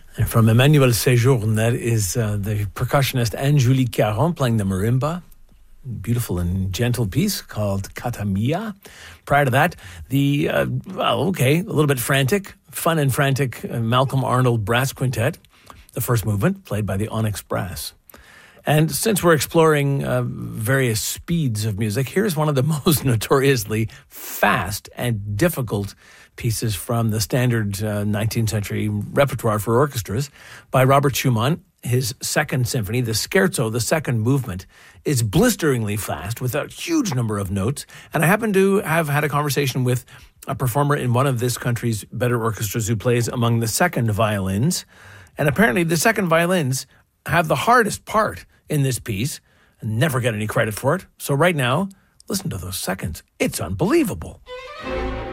From Emmanuel Sejourne, that is the percussionist Anne-Julie Caron playing the marimba. Beautiful and gentle piece called Katamia. Prior to that, a little bit frantic, fun and frantic Malcolm Arnold Brass Quintet. The first movement played by the Onyx Brass. And since we're exploring various speeds of music, here's one of the most notoriously fast and difficult pieces from the standard 19th century repertoire for orchestras by Robert Schumann. His second symphony, the Scherzo, the second movement, is blisteringly fast with a huge number of notes. And I happen to have had a conversation with a performer in one of this country's better orchestras who plays among the second violins. And apparently the second violins have the hardest part in this piece and never get any credit for it. So right now, listen to those seconds. It's unbelievable.